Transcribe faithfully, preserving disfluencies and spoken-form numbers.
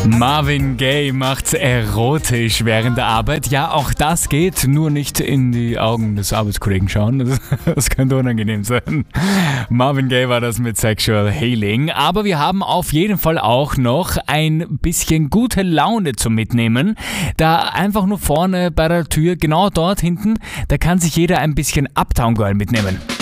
Marvin Gaye macht's erotisch während der Arbeit. Ja, auch das geht, nur nicht in die Augen des Arbeitskollegen schauen. Das, das könnte unangenehm sein. Marvin Gaye war das mit Sexual Healing. Aber wir haben auf jeden Fall auch noch ein bisschen gute Laune zum Mitnehmen. Da einfach nur vorne bei der Tür, genau dort hinten, da kann sich jeder ein bisschen Uptown Girl mitnehmen.